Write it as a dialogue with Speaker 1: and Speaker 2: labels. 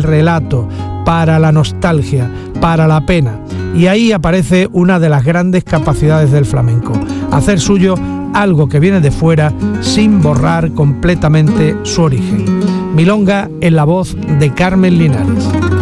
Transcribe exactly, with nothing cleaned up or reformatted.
Speaker 1: relato, para la nostalgia, para la pena. Y ahí aparece una de las grandes capacidades del flamenco, hacer suyo algo que viene de fuera sin borrar completamente su origen. Milonga en la voz de Carmen Linares.